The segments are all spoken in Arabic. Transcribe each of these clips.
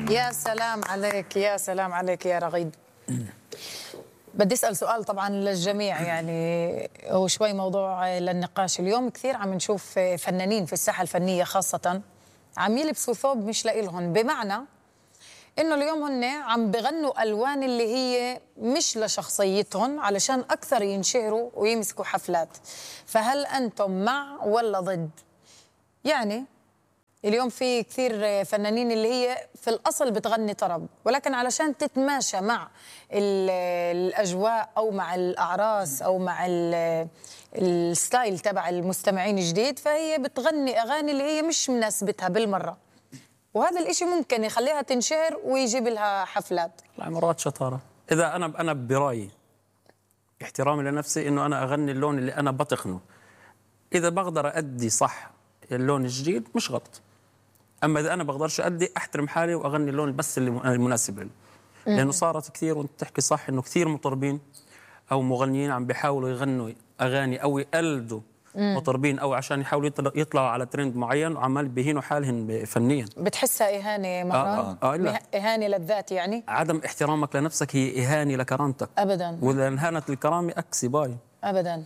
يا سلام عليك، يا سلام عليك يا رغيد. بدي أسأل سؤال طبعا للجميع، يعني هو شوي موضوع للنقاش. اليوم كثير عم نشوف فنانين في الساحة الفنية خاصة عم يلبسوا ثوب مش لإلهم، بمعنى إنه اليوم هن عم بغنوا ألوان اللي هي مش لشخصيتهم علشان أكثر ينشهروا ويمسكوا حفلات. فهل أنتم مع ولا ضد؟ يعني اليوم في كثير فنانين اللي هي في الأصل بتغني طرب، ولكن علشان تتماشى مع الأجواء أو مع الأعراس أو مع الستايل تبع المستمعين الجديد، فهي بتغني أغاني اللي هي مش مناسبتها بالمرة، وهذا الإشي ممكن يخليها تنشهر ويجيب لها حفلات. لا، مرات شطارة. إذا أنا برأيي احترامي لنفسي إنه أنا أغني اللون اللي أنا بتقنه. إذا بقدر أدي صح اللون الجديد مش غلط. أما إذا أنا بقدرش أدي، أحترم حالي وأغني اللون بس اللي المناسب لي. لأنه صارت كثير، وأنت تحكي صح، إنه كثير مطربين أو مغنيين عم بيحاولوا يغنوا أغاني أو يقلدوا مطربين، أو عشان يحاولوا يطلعوا على ترند معين، وعمال بيهينوا حالهم فنيا. بتحسها إهانة مهران؟ لا. إهانة للذات يعني؟ عدم احترامك لنفسك هي إهانة لكرامتك. أبدا. وإذا انهانت الكرامة أكسي باي. أبدا.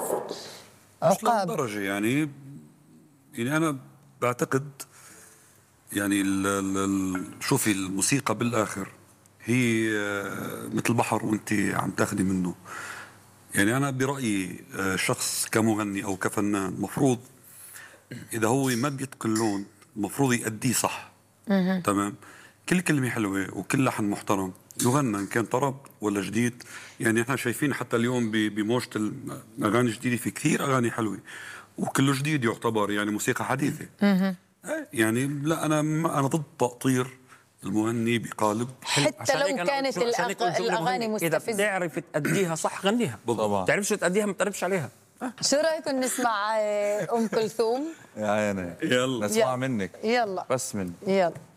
مش لهالدرجة يعني أنا بعتقد يعني شوفي الموسيقى بالآخر هي مثل بحر وانت عم تاخدي منه. يعني أنا برأيي شخص كمغني أو كفنان مفروض إذا هو ما بيتقن لون المفروض يأديه صح. تمام. كل كلمة حلوة وكل لحن محترم يغنى، إن كان طرب ولا جديد. يعني احنا شايفين حتى اليوم بموجة الأغاني الجديدة في كثير أغاني حلوة وكله جديد يعتبر يعني موسيقى حديثة. يعني لا، أنا ضد تقطير المغني بقالب حتى لو كانت الأغاني مستفزة. إذا بتعرف تأديها صح غنيها. طبعا. بتعرفش تأديها ما تقربش عليها. شو رأيكم نسمع أم كلثوم؟ يا عيني، يلا نسمع منك. يلا بس منك. يلا.